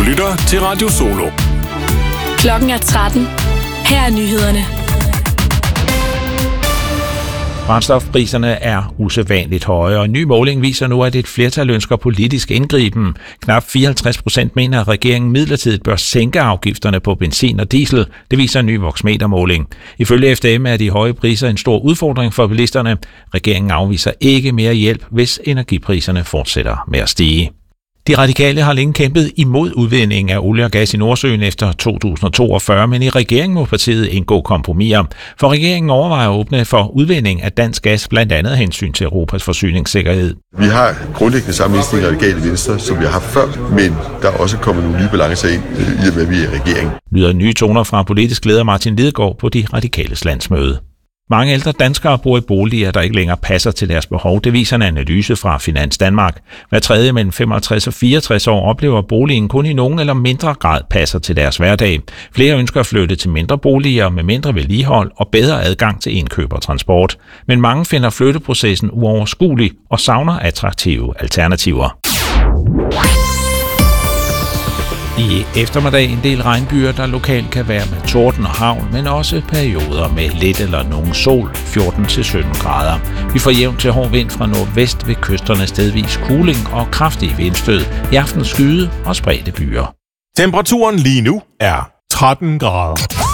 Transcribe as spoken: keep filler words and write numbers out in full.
lytter til Radio Solo. Klokken er tretten. Her er nyhederne. Brændstofpriserne er usædvanligt høje, og en ny måling viser nu, at et flertal ønsker politisk indgriben. Knap fireoghalvtreds procent mener, at regeringen midlertidigt bør sænke afgifterne på benzin og diesel. Det viser en ny Voxmeter-måling. Ifølge F D M er de høje priser en stor udfordring for bilisterne. Regeringen afviser ikke mere hjælp, hvis energipriserne fortsætter med at stige. De radikale har længe kæmpet imod udvinding af olie og gas i Nordsøen efter to tusind og toogfyrre, men i regeringen må partiet indgå kompromiser. For regeringen overvejer at åbne for udvinding af dansk gas, blandt andet hensyn til Europas forsyningssikkerhed. Vi har grundlæggende samme indstilling i Radikale Venstre, som vi har haft før, men der er også kommet nogle nye balancer ind, i og med, at vi er i regering. Lyder nye toner fra politisk leder Martin Lidegaard på de radikales landsmøde. Mange ældre danskere bor i boliger, der ikke længere passer til deres behov. Det viser en analyse fra Finans Danmark. Hver tredje mellem femogtres og fireogtres år oplever, at boligen kun i nogen eller mindre grad passer til deres hverdag. Flere ønsker at flytte til mindre boliger med mindre vedligehold og bedre adgang til indkøb og transport. Men mange finder flytteprocessen uoverskuelig og savner attraktive alternativer. I eftermiddag en del regnbyer, der lokalt kan være med torden og hagl, men også perioder med lidt eller nogen sol, fjorten til sytten grader. Vi får jævnt til hård vind fra nordvest ved kysterne, stedvis kuling og kraftige vindstød. I aften skyde og spredte byer. Temperaturen lige nu er tretten grader.